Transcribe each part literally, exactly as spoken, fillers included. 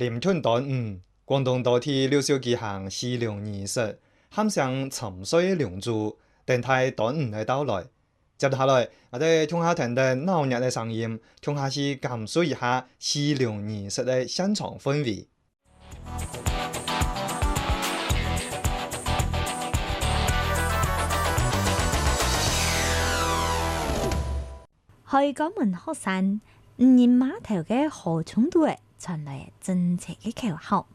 臨春端午，廣東多地陸續舉行祭龍儀式，喊聲沉睡龍珠，等待端午嘅到來。接下來，我哋聽下聽聽鬧熱嘅聲音，聽下去感受一下祭龍儀式嘅現場氛圍。 去港門學生五人碼頭嘅河涌隊傳來真切嘅口號。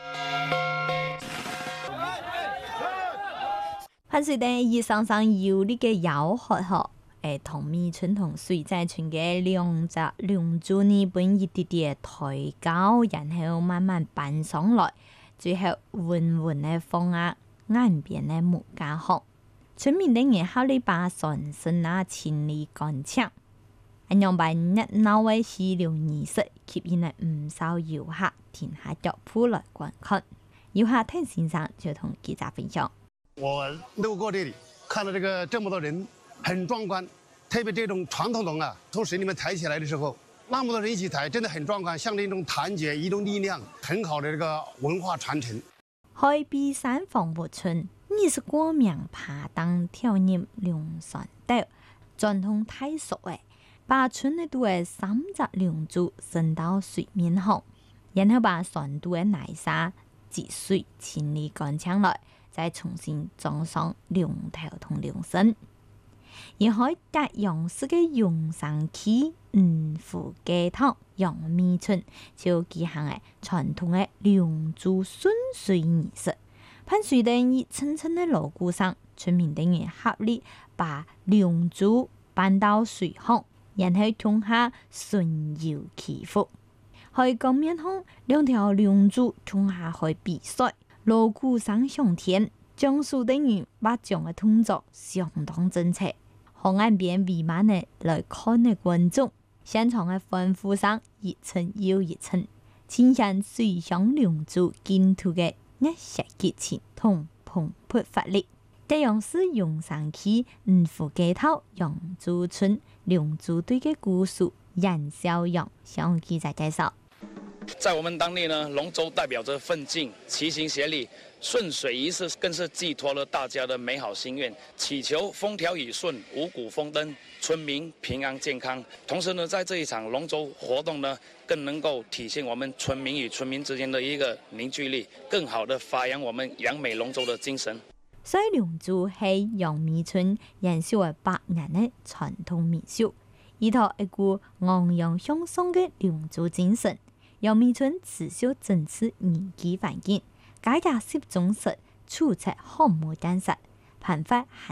潘水鎮以上上有呢個遊學學，誒同美村同水仔村嘅兩隻龍珠呢本一啲啲抬高，然後慢慢搬上來，最後緩緩嘅放喺岸邊嘅木架上。村民哋然後呢把船身啊千里趕搶。咁樣辦熱鬧嘅祭龍儀式，吸引了唔少遊客停下腳步來觀看。遊客聽先生就同記者分享： 我路過這裡，看到這個這麼多人，很壯觀。特別這種傳統龍啊，從水裡面抬起來的時候，那麼多人一起抬，真的很壯觀，像一種團結，一種力量，很好的這個文化傳承。 海碧山防護村二十個名爬登跳入龍船島，傳統太熟誒。把村內度嘅三隻龍珠升到水面上，然後把船度嘅泥沙積水清理乾淨來，再重新裝上龍頭同龍身。而喺隔陽市嘅陽山區五福街頭陽美村就舉行嘅傳統嘅龍珠順水儀式。噴水燈以層層嘅鑼鼓聲，村民等於合力把龍珠搬到水上。然後通下順遊祈福，喺江面上兩條龍珠通下去比賽，鑼鼓聲響天，將數等於把獎嘅動作相當真切。河岸邊圍滿嘅來看嘅觀眾，現場嘅歡呼聲一層又一層，呈現水上龍珠競圖嘅熱血激情同蓬勃發力。這樣是陽山區五福街頭陽珠村龍珠隊嘅故事，顏小陽向記者介紹。 在我們當地呢，龍舟代表着奮進、齊心協力，順水儀式更是寄託了大家的美好心願，祈求風調雨順、五穀豐登、村民平安健康。同時呢，在這一場龍舟活動呢，更能夠體現我們村民與村民之間的一個凝聚力，更好的發揚我們揚美龍舟的精神。 水龍珠係陽美村延續為百年的傳統民俗，依託一股昂揚向上的龍珠精神。陽美村持續整治年紀環境，改革集中式處置項目單實，辦法